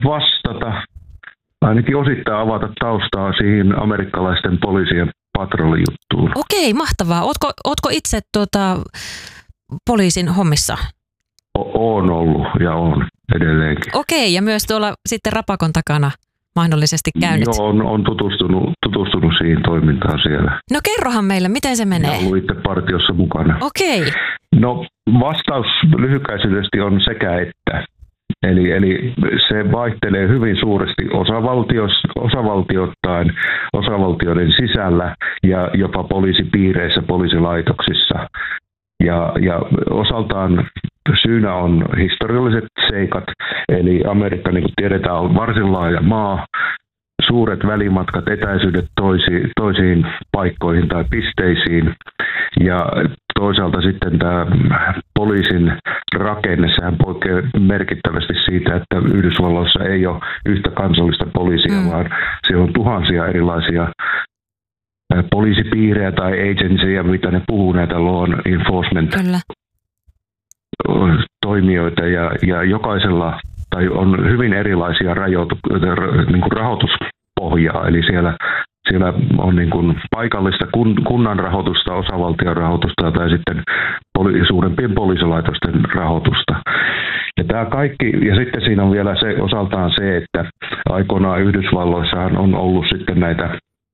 vastata, ainakin osittain avata taustaa siihen amerikkalaisten poliisien patrollijuttuun. Okei, mahtavaa. Ootko itse poliisin hommissa? Oon ollut ja on edelleenkin. Okei, ja myös tuolla sitten Rapakon takana mahdollisesti käynyt. Joo, on tutustunut siihen toimintaan siellä. No kerrohan meille, miten se menee? Ja ollut itse partiossa mukana. Okei. No vastaus lyhykäisyydesti on sekä että. Eli se vaihtelee hyvin suuresti osavaltioittain, osavaltioiden sisällä ja jopa poliisipiireissä, poliisilaitoksissa. Ja osaltaan syynä on historialliset seikat, eli Amerikka, niin kuin tiedetään, on varsin laaja maa, suuret välimatkat, etäisyydet toisiin paikkoihin tai pisteisiin, ja toisaalta sitten tämä poliisin rakenne, sehän poikkeaa merkittävästi siitä, että Yhdysvalloissa ei ole yhtä kansallista poliisia, vaan siellä on tuhansia erilaisia poliisipiirejä tai agencyja, mitä ne puhuu, näitä law enforcement toimijoita, ja jokaisella tai on hyvin erilaisia niin kuin rahoituspohjaa, eli siellä on niin kuin paikallista kunnan rahoitusta, osavaltion rahoitusta tai sitten suurempien poliisilaitosten rahoitusta. Ja tämä kaikki, ja sitten siinä on vielä osaltaan se, että aikoinaan Yhdysvalloissahan on ollut sitten näitä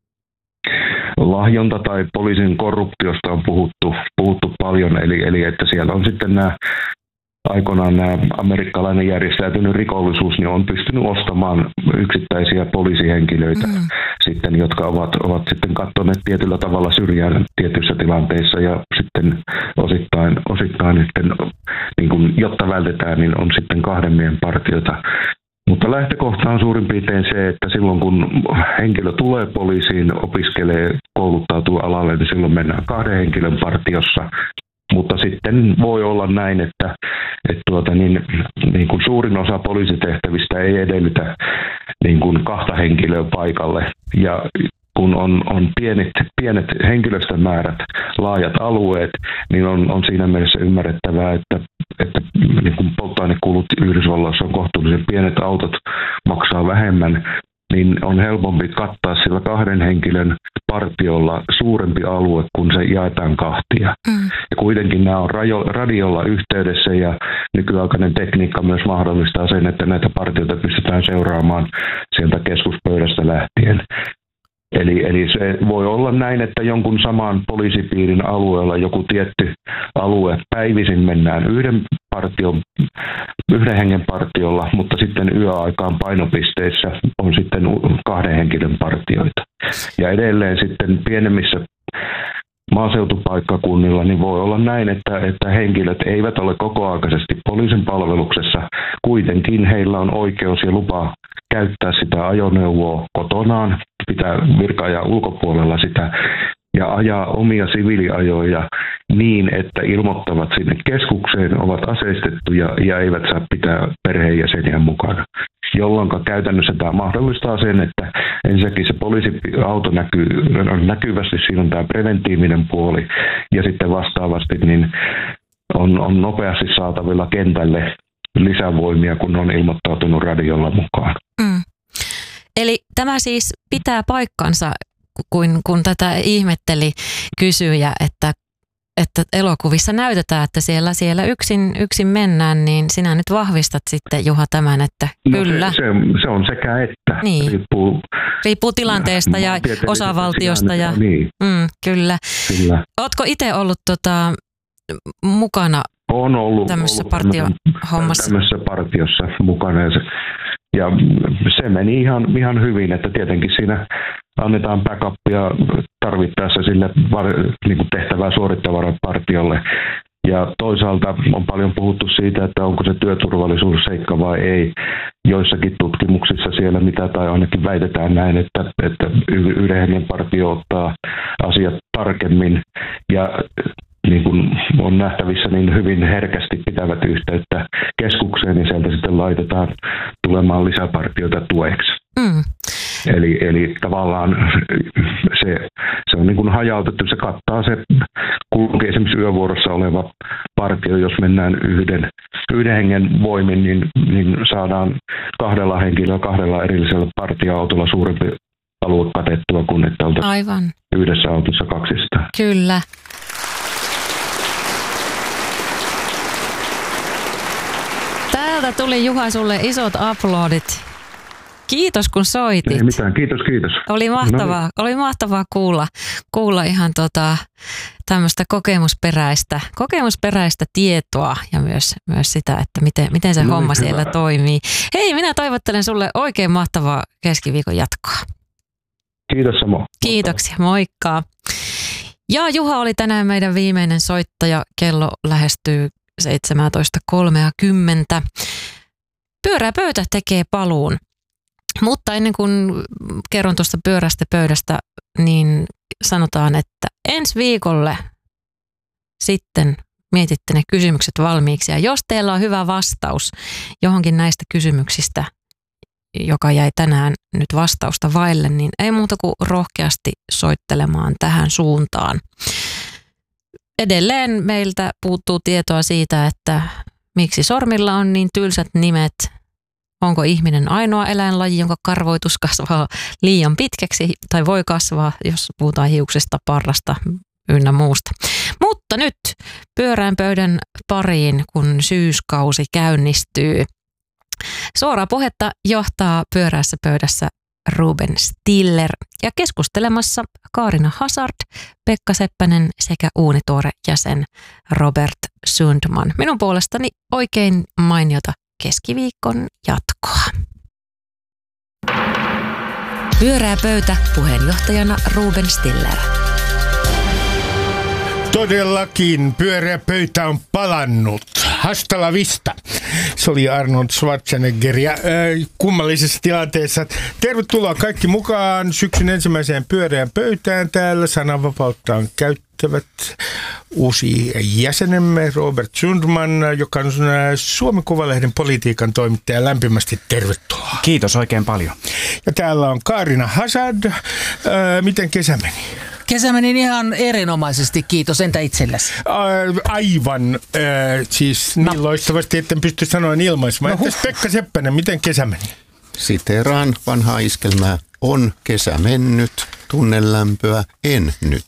lahjonta- tai poliisin korruptiosta on puhuttu paljon, eli että siellä on sitten aikoinaan nämä amerikkalainen järjestäytynyt rikollisuus niin on pystynyt ostamaan yksittäisiä poliisihenkilöitä, sitten, jotka ovat sitten katsoneet tietyllä tavalla syrjään tietyissä tilanteissa ja sitten osittain sitten, niin kuin, jotta vältetään, niin on sitten kahden miehen partioita. Mutta lähtökohta on suurin piirtein se, että silloin kun henkilö tulee poliisiin, opiskelee, kouluttautuu alalle, niin silloin mennään kahden henkilön partiossa. Mutta sitten voi olla näin, että niin kuin suurin osa poliisitehtävistä ei edellytä niin kuin kahta henkilöä paikalle. Ja kun on pienet henkilöstömäärät, laajat alueet, niin on siinä mielessä ymmärrettävää, että niin kuin polttoainekulut Yhdysvalloissa on kohtuullisen pienet, autot maksaa vähemmän, niin on helpompi kattaa sillä kahden henkilön partiolla suurempi alue, kun se jaetaan kahtia. Ja kuitenkin nämä on radiolla yhteydessä ja nykyaikainen tekniikka myös mahdollistaa sen, että näitä partioita pystytään seuraamaan sieltä keskuspöydästä lähtien. Eli se voi olla näin, että jonkun saman poliisipiirin alueella joku tietty alue päivisin mennään yhden hengen partiolla, mutta sitten yöaikaan painopisteissä on sitten kahden henkilön partioita. Ja edelleen sitten pienemmissä maaseutupaikkakunnilla niin voi olla näin, että henkilöt eivät ole kokoaikaisesti poliisin palveluksessa. Kuitenkin heillä on oikeus ja lupa käyttää sitä ajoneuvoa kotonaan, pitää virka-ajan ulkopuolella sitä ja ajaa omia siviiliajoja niin, että ilmoittavat sinne keskukseen, ovat aseistettuja ja eivät saa pitää perheenjäseniä mukana. Jolloin käytännössä tämä mahdollistaa sen, että ensinnäkin se poliisiauto näkyy näkyvästi, siinä on tämä preventiivinen puoli ja sitten vastaavasti niin on nopeasti saatavilla kentälle lisävoimia, kun on ilmoittautunut radiolla mukaan. Eli tämä siis pitää paikkansa, kun tätä ihmetteli kysyjä, että elokuvissa näytetään, että siellä yksin mennään, niin sinä nyt vahvistat sitten, Juha, tämän, että kyllä. Se on sekä että. Niin. Riippuu tilanteesta ja osavaltiosta. Ja, niin. Kyllä. Ootko itse ollut mukana tämmöisessä partiohommassa? Tämmöisessä partiossa mukana ja se meni ihan hyvin, että tietenkin siinä annetaan backupia tarvittaessa sille niin kuin tehtävää suorittavalle partiolle. Ja toisaalta on paljon puhuttu siitä, että onko se työturvallisuusseikka vai ei. Joissakin tutkimuksissa siellä tai ainakin väitetään näin, että yhden hengen partio ottaa asiat tarkemmin ja niin kuin on nähtävissä, niin hyvin herkästi pitävät yhteyttä keskukseen, niin sieltä sitten laitetaan tulemaan lisäpartioita tueksi. Eli tavallaan se on niin kuin hajautettu, se kattaa se kulkee esimerkiksi yövuorossa oleva partio, jos mennään yhden hengen voimin, niin saadaan 2 henkilöä 2 erillisellä partio-autolla suurempi alue katettua kuin että oltaisiin Aivan. yhdessä autossa 200. Kyllä. Täältä tuli Juha sulle isot uploadit. Kiitos kun soitit. Ei mitään, kiitos. Oli mahtavaa kuulla ihan tämmöistä kokemusperäistä tietoa ja myös sitä, että miten se homma siellä toimii. Hei, minä toivottelen sulle oikein mahtavaa keskiviikon jatkoa. Kiitos samoin. Kiitoksia, moikka. Ja Juha oli tänään meidän viimeinen soittaja. Kello lähestyy 17.30. Pyörää pöytä tekee paluun. Mutta ennen kuin kerron tuosta pyörästä pöydästä, niin sanotaan, että ensi viikolle sitten mietitte ne kysymykset valmiiksi. Ja jos teillä on hyvä vastaus johonkin näistä kysymyksistä, joka jäi tänään nyt vastausta vaille, niin ei muuta kuin rohkeasti soittelemaan tähän suuntaan. Edelleen meiltä puuttuu tietoa siitä, että miksi sormilla on niin tylsät nimet. Onko ihminen ainoa eläinlaji, jonka karvoitus kasvaa liian pitkäksi tai voi kasvaa, jos puhutaan hiuksesta, parrasta ynnä muusta. Mutta nyt pyörään pöydän pariin, kun syyskausi käynnistyy. Suoraa puhetta johtaa pyöräässä pöydässä Ruben Stiller ja keskustelemassa Kaarina Hazard, Pekka Seppänen sekä uunituore jäsen Robert Sundman. Minun puolestani oikein mainiota keskiviikon jatkoa. Pyörää pöytä, puheenjohtajana Ruben Stiller. Todellakin pyöreä pöytä on palannut. Hasta la vista. Se oli Arnold Schwarzenegger ja kummallisessa tilanteessa. Tervetuloa kaikki mukaan syksyn ensimmäiseen pyöreään pöytään täällä. Sananvapauttaan käyttävät uusi jäsenemme Robert Sundman, joka on Suomen Kuvalehden politiikan toimittaja. Lämpimästi tervetuloa. Kiitos oikein paljon. Ja täällä on Kaarina Hazard. Miten kesä meni? Kesä meni ihan erinomaisesti, kiitos. Entä itsellesi? Aivan, siis niin loistavasti, etten pysty sanoa ilmaisemaan. Entäs Pekka Seppänen, miten kesä meni? Siteeraan vanhaa iskelmää. On kesä mennyt, tunnelämpöä en nyt.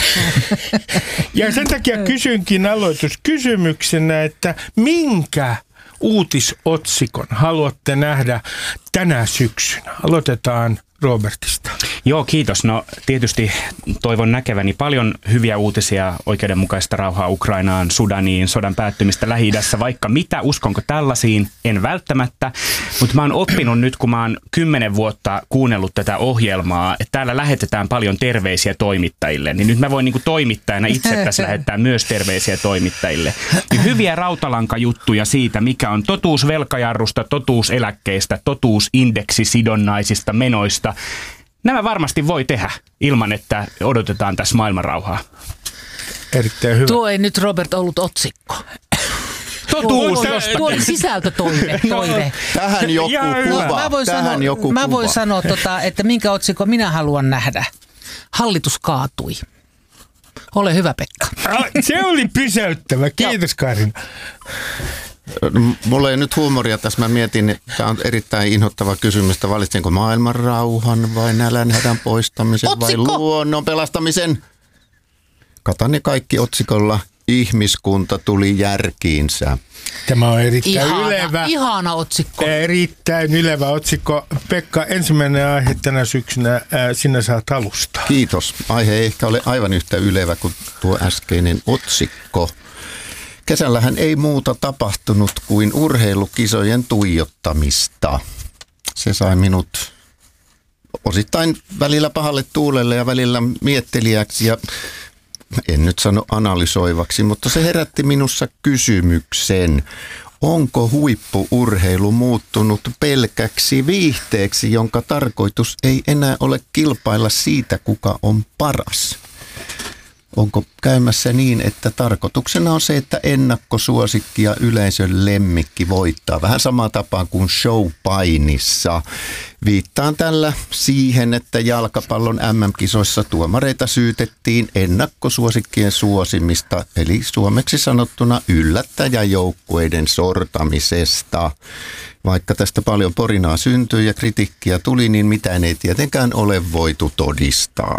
Ja sen takia kysynkin aloituskysymyksenä, että minkä uutisotsikon haluatte nähdä tänä syksynä? Aloitetaan Robertista. Joo, kiitos. No tietysti toivon näkeväni paljon hyviä uutisia oikeudenmukaista rauhaa Ukrainaan, Sudaniin, sodan päättymistä Lähi-idässä, vaikka mitä, uskonko tällaisiin, en välttämättä. Mutta mä oon oppinut nyt, kun mä oon 10 vuotta kuunnellut tätä ohjelmaa, että täällä lähetetään paljon terveisiä toimittajille. Niin nyt mä voin niinku toimittajana itse tässä lähettää myös terveisiä toimittajille. Niin hyviä rautalankajuttuja siitä, mikä on totuus velkajarrusta, totuus eläkkeistä, totuus indeksisidonnaisista menoista. Nämä varmasti voi tehdä ilman, että odotetaan tässä maailmanrauhaa. Erittäin hyvä. Tuo ei nyt, Robert, ollut otsikko. Totuus. Tuo oli sisältötoive. Tähän joku kuva. Mä voin sanoa, että minkä otsikko minä haluan nähdä. Hallitus kaatui. Ole hyvä, Pekka. Se oli pysäyttävä. Kiitos, Karin. Mulla ei nyt huumoria tässä. Mä mietin, että tämä on erittäin inhottava kysymys, että valitsinko maailman rauhan vai nälänhädän poistamisen vai luonnon pelastamisen. Katan ne kaikki otsikolla. Ihmiskunta tuli järkiinsä. Tämä on erittäin ylevä. Ihana otsikko. Erittäin ylevä otsikko. Pekka, ensimmäinen aihe tänä syksynä. Sinä saat alustaa. Kiitos. Aihe ei ehkä ole aivan yhtä ylevä kuin tuo äskeinen otsikko. Kesällähän ei muuta tapahtunut kuin urheilukisojen tuijottamista. Se sai minut osittain välillä pahalle tuulelle ja välillä miettelijäksi ja en nyt sano analysoivaksi, mutta se herätti minussa kysymyksen. Onko huippu-urheilu muuttunut pelkäksi viihteeksi, jonka tarkoitus ei enää ole kilpailla siitä, kuka on paras? onko käymässä niin, että tarkoituksena on se, että ennakkosuosikki ja yleisön lemmikki voittaa. Vähän samaa tapaa kuin showpainissa. Viittaan tällä siihen, että jalkapallon MM-kisoissa tuomareita syytettiin ennakkosuosikkien suosimista, eli suomeksi sanottuna yllättäjäjoukkueiden sortamisesta. Vaikka tästä paljon porinaa syntyi ja kritiikkiä tuli, niin mitään ei tietenkään ole voitu todistaa.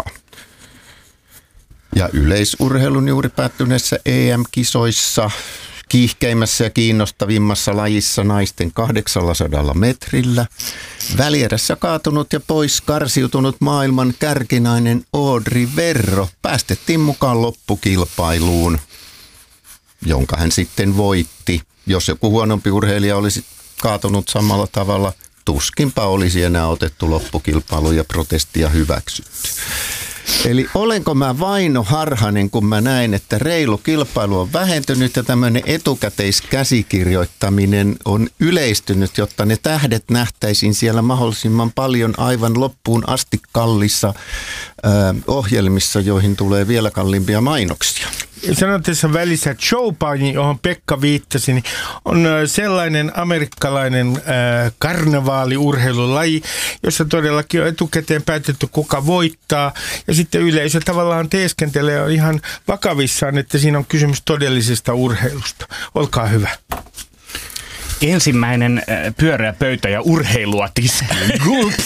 Ja yleisurheilun juuri päättyneessä EM-kisoissa, kiihkeimmässä ja kiinnostavimmassa lajissa naisten 800 metrillä, välierässä kaatunut ja pois karsiutunut maailman kärkinainen Audrey Verro päästettiin mukaan loppukilpailuun, jonka hän sitten voitti. Jos joku huonompi urheilija olisi kaatunut samalla tavalla, tuskinpa olisi enää otettu loppukilpailu ja protestia hyväksytty. Eli olenko mä Vaino harhainen, kun mä näen, että reilu kilpailu on vähentynyt ja tämmöinen etukäteiskäsikirjoittaminen on yleistynyt, jotta ne tähdet nähtäisiin siellä mahdollisimman paljon aivan loppuun asti kallissa ohjelmissa, joihin tulee vielä kalliimpia mainoksia. Sanon tässä välissä, että showpaini, johon Pekka viittasi, niin on sellainen amerikkalainen karnevaaliurheilulaji, jossa todellakin on etukäteen päätetty, kuka voittaa. Ja sitten yleisö tavallaan teeskentelee ihan vakavissaan, että siinä on kysymys todellisesta urheilusta. Olkaa hyvä. Ensimmäinen pyöreä pöytä ja urheilua tiskiin.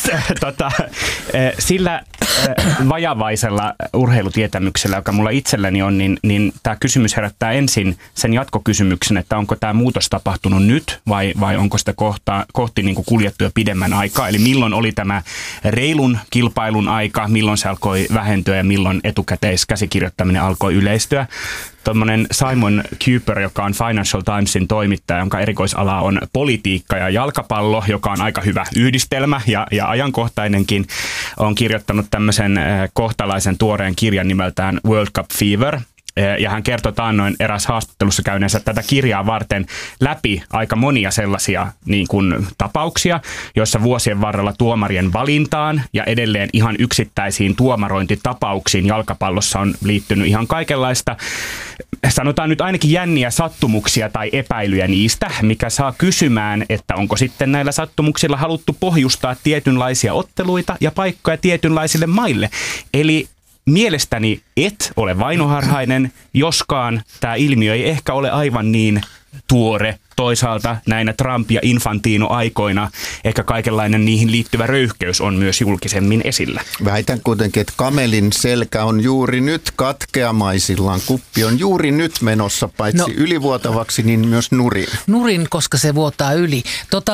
Sillä vajavaisella urheilutietämyksellä, joka mulla itselläni on, niin tämä kysymys herättää ensin sen jatkokysymyksen, että onko tämä muutos tapahtunut nyt vai onko sitä kohti niin kuin kuljettu jo pidemmän aikaa. Eli milloin oli tämä reilun kilpailun aika, milloin se alkoi vähentyä ja milloin etukäteiskäsikirjoittaminen alkoi yleistyä. Tuommoinen Simon Kuper, joka on Financial Timesin toimittaja, jonka erikoisala on politiikka ja jalkapallo, joka on aika hyvä yhdistelmä ja ajankohtainenkin, on kirjoittanut tämmöisen kohtalaisen tuoreen kirjan nimeltään World Cup Fever. Ja hän kertoi taannoin eräs haastattelussa käyneensä tätä kirjaa varten läpi aika monia sellaisia niin kuin tapauksia, joissa vuosien varrella tuomarien valintaan ja edelleen ihan yksittäisiin tuomarointitapauksiin jalkapallossa on liittynyt ihan kaikenlaista, sanotaan nyt ainakin jänniä sattumuksia tai epäilyjä niistä, mikä saa kysymään, että onko sitten näillä sattumuksilla haluttu pohjustaa tietynlaisia otteluita ja paikkoja tietynlaisille maille. Eli mielestäni et ole vainoharhainen, joskaan tämä ilmiö ei ehkä ole aivan niin tuore. Toisaalta näinä Trump- ja Infantino-aikoina ehkä kaikenlainen niihin liittyvä röyhkeys on myös julkisemmin esillä. Väitän kuitenkin, että kamelin selkä on juuri nyt katkeamaisillaan. Kuppi on juuri nyt menossa paitsi ylivuotavaksi, niin myös nurin. Nurin, koska se vuotaa yli.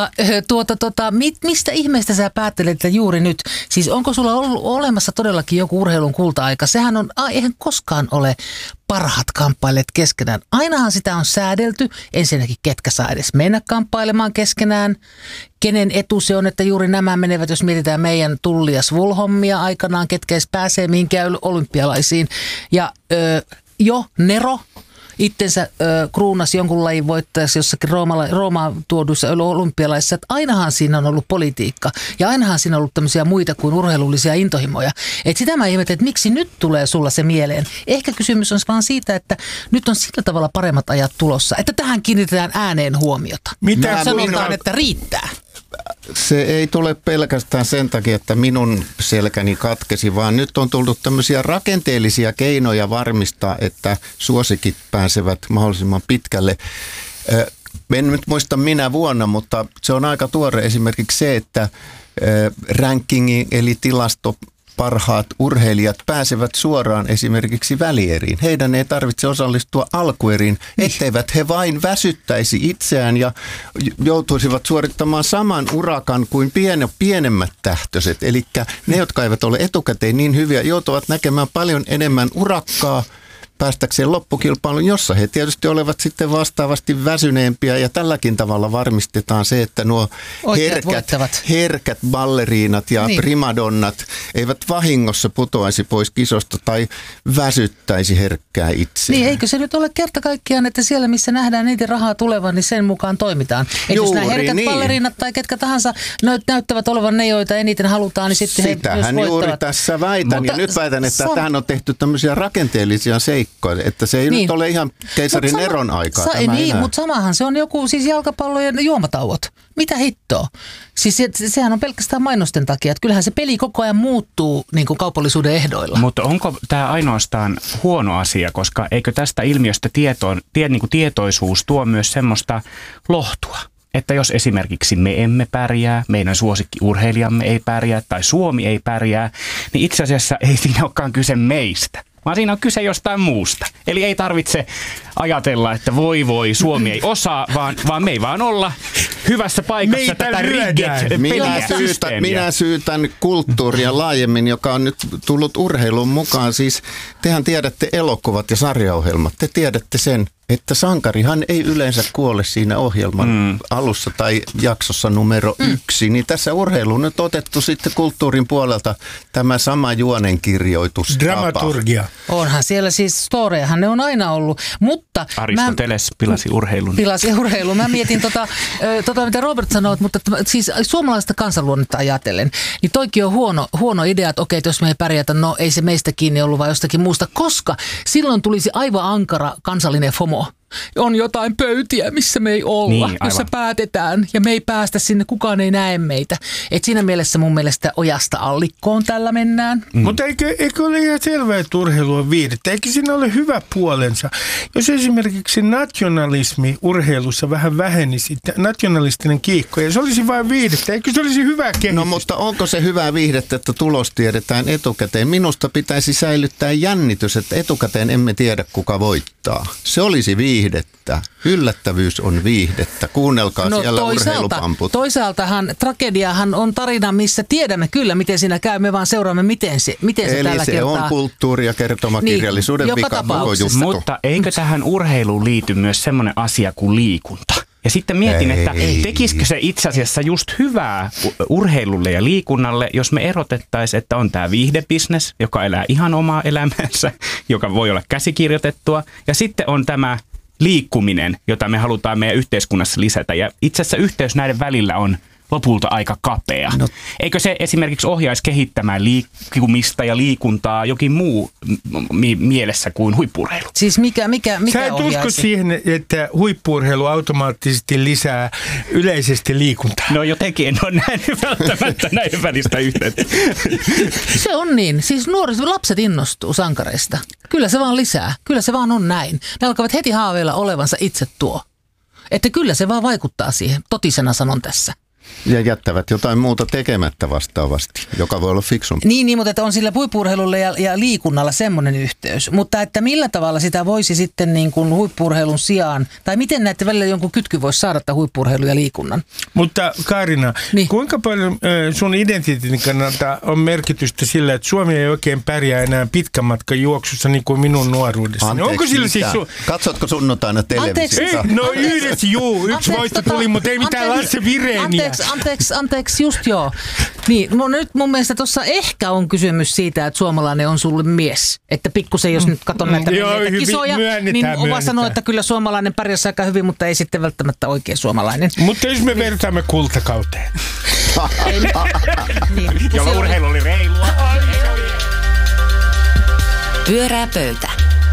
Mistä ihmeestä sä päättelet, että juuri nyt? Siis onko sulla ollut olemassa todellakin joku urheilun kulta-aika? Sehän on, eihän koskaan ole parhaat kamppailijat keskenään. Ainahan sitä on säädelty. Ensinnäkin ketkä saa edes mennä kamppailemaan keskenään. Kenen etu se on, että juuri nämä menevät, jos mietitään meidän Tulli- ja Svul-hommia aikanaan, ketkä edes pääsee mihinkään olympialaisiin. Ja Nero itsensä kruunasi jonkun lajin voittajaksi jossakin Roomaan tuoduissa olympialaisissa, että ainahan siinä on ollut politiikka ja ainahan siinä on ollut tämmöisiä muita kuin urheilullisia intohimoja. Et sitä mä ihmettelen, että miksi nyt tulee sulla se mieleen. Ehkä kysymys on vaan siitä, että nyt on sillä tavalla paremmat ajat tulossa, että tähän kiinnitetään ääneen huomiota. Mitä sanotaan, että riittää? Se ei tule pelkästään sen takia, että minun selkäni katkesi, vaan nyt on tullut tämmöisiä rakenteellisia keinoja varmistaa, että suosikit pääsevät mahdollisimman pitkälle. En nyt muista minä vuonna, mutta se on aika tuore esimerkiksi se, että rankingi eli tilasto parhaat urheilijat pääsevät suoraan esimerkiksi välieriin. Heidän ei tarvitse osallistua alkueriin, etteivät he vain väsyttäisi itseään ja joutuisivat suorittamaan saman urakan kuin pienemmät tähtöiset. Eli ne, jotka eivät ole etukäteen niin hyviä, joutuvat näkemään paljon enemmän urakkaa päästäkseen loppukilpailuun, jossa he tietysti olevat sitten vastaavasti väsyneempiä. Ja tälläkin tavalla varmistetaan se, että nuo herkät balleriinat ja primadonnat eivät vahingossa putoaisi pois kisosta tai väsyttäisi herkkää itseään. Niin, eikö se nyt ole kerta kaikkiaan, että siellä missä nähdään niitä rahaa tulevan, niin sen mukaan toimitaan. Että jos nämä herkät balleriinat tai ketkä tahansa näyttävät olevan ne, joita eniten halutaan, niin sitten he myös voittavat. Sitähän juuri tässä väitän. Ja nyt väitän, että tähän on tehty tämmöisiä rakenteellisia seikkoja, että se ei nyt ole ihan keisarin eron aikaa. Mutta samahan se on joku siis jalkapallojen juomatauot. Mitä hittoa? Siis sehän on pelkästään mainosten takia, että kyllähän se peli koko ajan muuttuu niin kuin kaupallisuuden ehdoilla. Mutta onko tämä ainoastaan huono asia, koska eikö tästä ilmiöstä tietoisuus tuo myös semmoista lohtua? Että jos esimerkiksi me emme pärjää, meidän suosikkiurheilijamme ei pärjää tai Suomi ei pärjää, niin itse asiassa ei siinä olekaan kyse meistä, vaan siinä on kyse jostain muusta. Eli ei tarvitse ajatella, että voi, Suomi ei osaa, vaan me ei vaan olla hyvässä paikassa meitä tätä riget-peliä. Minä syytän kulttuuria laajemmin, joka on nyt tullut urheiluun mukaan. Siis tehän tiedätte elokuvat ja sarjaohjelmat, te tiedätte sen, että sankarihan ei yleensä kuole siinä ohjelman alussa tai jaksossa numero 1. Niin tässä urheiluun on nyt otettu sitten kulttuurin puolelta tämä sama juonenkirjoitustapa. Dramaturgia. Onhan siellä siis storejahan ne on aina ollut, mutta Aristoteles pilasi urheilun. Mä mietin mitä Robert sanoi, mutta siis suomalaista kansanluonnetta ajatellen, niin toikin on huono idea, että okei, jos me ei pärjätä, no ei se meistä kiinni ollut, vaan jostakin muusta, koska silloin tulisi aivan ankara kansallinen FOMO. On jotain pöytiä, missä me ei olla, niin, jossa päätetään ja me ei päästä sinne, kukaan ei näe meitä. Et siinä mielessä mun mielestä ojasta allikkoon tällä mennään. Mutta eikö ole ihan selvää, että urheilu on viihdettä? Eikö siinä ole hyvä puolensa? Jos esimerkiksi nationalismi urheilussa vähän vähenisi, nationalistinen kiikko, ja se olisi vain viihdettä, eikö se olisi hyvä kehitys? No mutta onko se hyvä viihdettä, että tulos tiedetään etukäteen? Minusta pitäisi säilyttää jännitys, että etukäteen emme tiedä, kuka voittaa. Se olisi viihdettä. Yllättävyys on viihdettä. Kuunnelkaa siellä urheilupamput. Toisaaltahan tragediahan on tarina, missä tiedämme kyllä, miten siinä käy, me vaan seuraamme, miten se tällä kertaa. Eli se on kulttuuri- ja kertomakirjallisuuden vika koko juttu. Mutta eikö tähän urheiluun liity myös semmoinen asia kuin liikunta? Ja sitten mietin, että tekisikö se itse asiassa just hyvää urheilulle ja liikunnalle, jos me erotettaisiin, että on tämä viihdebisnes, joka elää ihan omaa elämäänsä, joka voi olla käsikirjoitettua, ja sitten on tämä liikkuminen, jota me halutaan meidän yhteiskunnassa lisätä. Ja itse asiassa yhteys näiden välillä on lopulta aika kapea. No. Eikö se esimerkiksi ohjaisi kehittämään liikkumista ja liikuntaa jokin muu mielessä kuin huippu-urheilu? Siis mikä Sä et usko siihen, että huippu-urheilu automaattisesti lisää yleisesti liikuntaa? No jotenkin en ole nähnyt välttämättä näiden välistä yhteyttä. Se on niin. Siis lapset innostuu sankareista. Kyllä se vaan lisää. Kyllä se vaan on näin. Ne alkavat heti haaveilla olevansa itse tuo. Että kyllä se vaan vaikuttaa siihen. Totisena sanon tässä. Ja jättävät jotain muuta tekemättä vastaavasti, joka voi olla fiksumpi. Niin, mutta että on sillä huippu-urheilulla ja liikunnalla semmoinen yhteys. Mutta että millä tavalla sitä voisi sitten niin kuin huippu-urheilun sijaan, tai miten näette välillä jonkun kytky voisi saada huippu-urheilun ja liikunnan? Mutta Kaarina, kuinka paljon sun identiteetin kannalta on merkitystä sillä, että Suomi ei oikein pärjää enää pitkän matkan juoksussa niin kuin minun nuoruudessani? Onko sillä siis katsotko sunnuntaina televisiossa? No yhdessä yksi voitto tuli, mutta ei mitään Lasse Vireeniä. Anteeksi, just joo. Niin, nyt mun mielestä tuossa ehkä on kysymys siitä, että suomalainen on sulle mies. Että pikkusen, jos nyt katson näitä kisoja, niin vaan sanoo, että kyllä suomalainen pärjäsi aika hyvin, mutta ei sitten välttämättä oikein suomalainen. Mutta jos me vertaamme kultakauteen. Jolla urheilu oli reilua. Pyörää pöytä.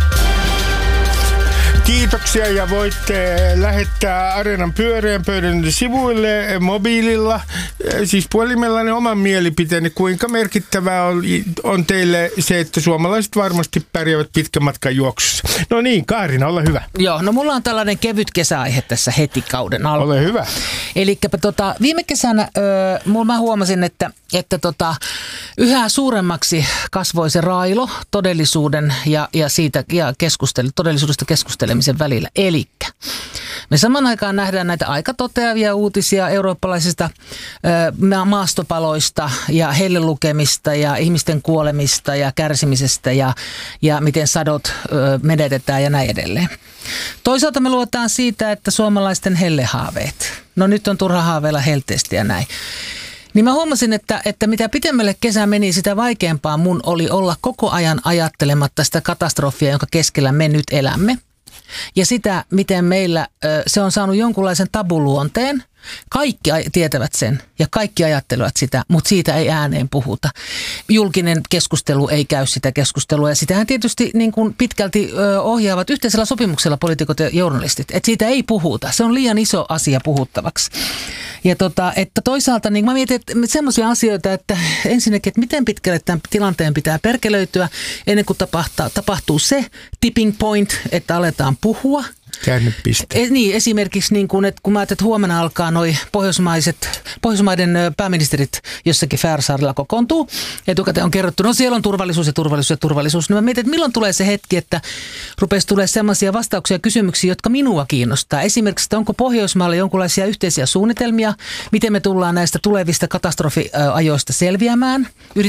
Kiitoksia ja voitte lähettää Areenan pyöreän pöydän sivuille mobiililla, siis puhelimellanne oman mielipiteenne, kuinka merkittävää on teille se, että suomalaiset varmasti pärjäävät pitkän matkan juoksussa. No niin, Kaarina, ole hyvä. Joo, no mulla on tällainen kevyt kesäaihe tässä heti kauden alla. Ole hyvä. Elikkä viime kesänä mä huomasin, että yhä suuremmaksi kasvoi se railo todellisuuden ja todellisuudesta keskustelemisen välillä. Elikkä Me saman aikaan nähdään näitä aika toteavia uutisia eurooppalaisista maastopaloista ja hellelukemista ja ihmisten kuolemista ja kärsimisestä ja miten sadot menetetään ja näin edelleen. Toisaalta me luotaan siitä, että suomalaisten hellehaaveet, no nyt on turha haaveilla helteesti ja näin. Niin mä huomasin, että mitä pitemmälle kesä meni, sitä vaikeampaa mun oli olla koko ajan ajattelematta sitä katastrofia, jonka keskellä me nyt elämme. Ja sitä, miten meillä se on saanut jonkunlaisen tabuluonteen. Kaikki tietävät sen ja kaikki ajattelevat sitä, mutta siitä ei ääneen puhuta. Julkinen keskustelu ei käy sitä keskustelua ja sitähän tietysti niin kuin pitkälti ohjaavat yhteisellä sopimuksella poliitikot ja journalistit. Että siitä ei puhuta. Se on liian iso asia puhuttavaksi. Ja että toisaalta niin mä mietin, että semmoisia asioita, että ensinnäkin, että miten pitkälle tämän tilanteen pitää perkelöityä ennen kuin tapahtuu se tipping point, että aletaan puhua. Käännepiste. Niin, esimerkiksi niin kun, että kun mä ajattelin, että huomenna alkaa noi Pohjoismaiden pääministerit jossakin Färsaarilla kokoontuu. Etukäteen on kerrottu, no siellä on turvallisuus ja turvallisuus ja turvallisuus. No mä mietin, että milloin tulee se hetki, että rupesi tulee sellaisia vastauksia ja kysymyksiä, jotka minua kiinnostaa. Esimerkiksi, että onko Pohjoismailla jonkinlaisia yhteisiä suunnitelmia, miten me tullaan näistä tulevista katastrofiajoista selviämään.